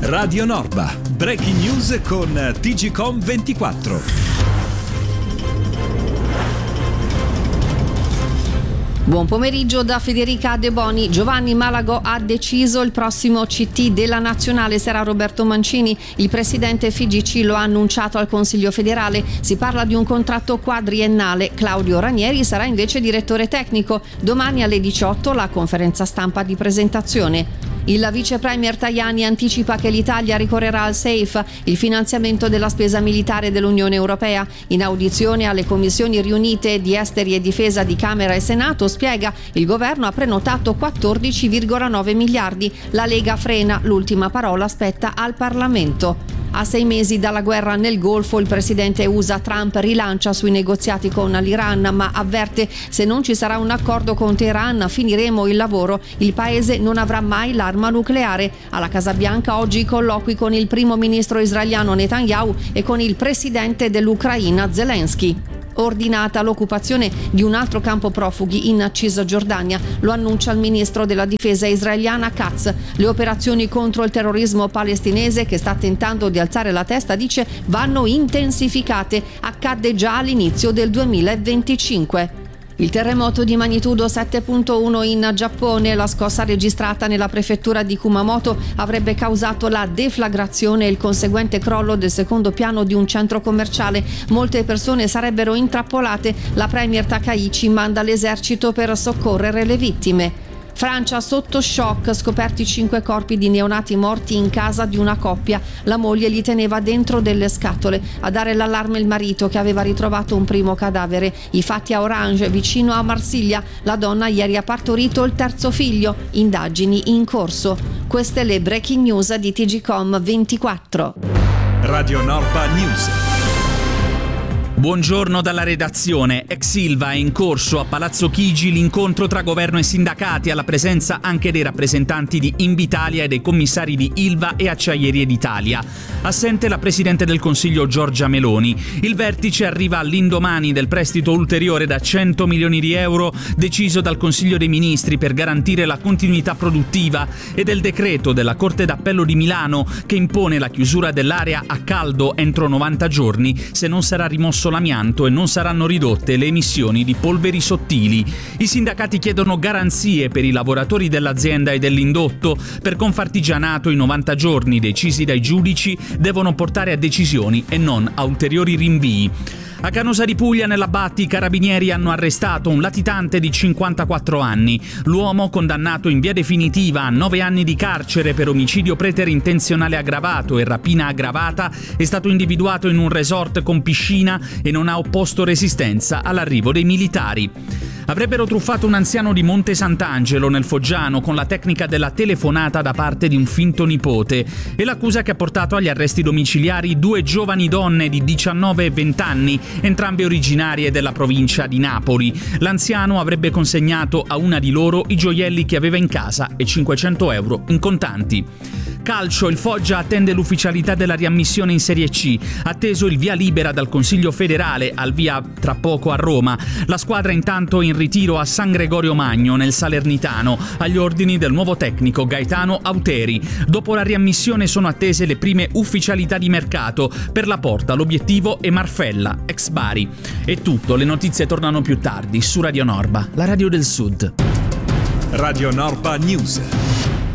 Radio Norba, breaking news con TGcom 24. Buon pomeriggio da Federica De Boni. Giovanni Malagò ha deciso il prossimo CT della Nazionale sarà Roberto Mancini. Il presidente FIGC lo ha annunciato al Consiglio federale. Si parla di un contratto quadriennale. Claudio Ranieri sarà invece direttore tecnico. Domani alle 18 la conferenza stampa di presentazione. Il vice premier Tajani anticipa che l'Italia ricorrerà al SAFE, il finanziamento della spesa militare dell'Unione Europea. In audizione alle commissioni riunite di Esteri e Difesa di Camera e Senato spiega il governo ha prenotato 14,9 miliardi. La Lega frena, l'ultima parola spetta al Parlamento. A 6 mesi dalla guerra nel Golfo, il presidente USA Trump rilancia sui negoziati con l'Iran, ma avverte se non ci sarà un accordo con Teheran finiremo il lavoro. Il paese non avrà mai l'arma nucleare. Alla Casa Bianca oggi i colloqui con il primo ministro israeliano Netanyahu e con il presidente dell'Ucraina Zelensky. Ordinata l'occupazione di un altro campo profughi in Cisgiordania, lo annuncia il ministro della difesa israeliana Katz. Le operazioni contro il terrorismo palestinese che sta tentando di alzare la testa, dice, vanno intensificate. Accadde già all'inizio del 2025. Il terremoto di magnitudo 7.1 in Giappone, la scossa registrata nella prefettura di Kumamoto avrebbe causato la deflagrazione e il conseguente crollo del secondo piano di un centro commerciale. Molte persone sarebbero intrappolate. La premier Takaichi manda l'esercito per soccorrere le vittime. Francia sotto shock, scoperti 5 corpi di neonati morti in casa di una coppia. La moglie li teneva dentro delle scatole. A dare l'allarme il marito che aveva ritrovato un primo cadavere. I fatti a Orange, vicino a Marsiglia. La donna ieri ha partorito il terzo figlio. Indagini in corso. Queste le breaking news di TGcom 24. Radio Norba News. Buongiorno dalla redazione. Ex Ilva è in corso a Palazzo Chigi l'incontro tra governo e sindacati, alla presenza anche dei rappresentanti di Invitalia e dei commissari di Ilva e Acciaierie d'Italia. Assente la Presidente del Consiglio Giorgia Meloni. Il vertice arriva all'indomani del prestito ulteriore da 100 milioni di euro deciso dal Consiglio dei Ministri per garantire la continuità produttiva e del decreto della Corte d'Appello di Milano che impone la chiusura dell'area a caldo entro 90 giorni se non sarà rimosso l'amianto e non saranno ridotte le emissioni di polveri sottili. I sindacati chiedono garanzie per i lavoratori dell'azienda e dell'indotto. Per Confartigianato i 90 giorni decisi dai giudici devono portare a decisioni e non a ulteriori rinvii. A Canosa di Puglia, nella Batti, i carabinieri hanno arrestato un latitante di 54 anni. L'uomo, condannato in via definitiva a 9 anni di carcere per omicidio preterintenzionale aggravato e rapina aggravata, è stato individuato in un resort con piscina e non ha opposto resistenza all'arrivo dei militari. Avrebbero truffato un anziano di Monte Sant'Angelo, nel Foggiano, con la tecnica della telefonata da parte di un finto nipote. E l'accusa che ha portato agli arresti domiciliari 2 giovani donne di 19 e 20 anni, entrambe originarie della provincia di Napoli. L'anziano avrebbe consegnato a una di loro i gioielli che aveva in casa e 500 euro in contanti. Calcio, il Foggia attende l'ufficialità della riammissione in Serie C, atteso il via libera dal Consiglio federale, al via tra poco a Roma. La squadra intanto in ritiro a San Gregorio Magno, nel Salernitano, agli ordini del nuovo tecnico Gaetano Auteri. Dopo la riammissione sono attese le prime ufficialità di mercato. Per la Porta l'obiettivo è Marfella, ex Bari. È tutto, le notizie tornano più tardi su Radio Norba, la radio del Sud. Radio Norba News.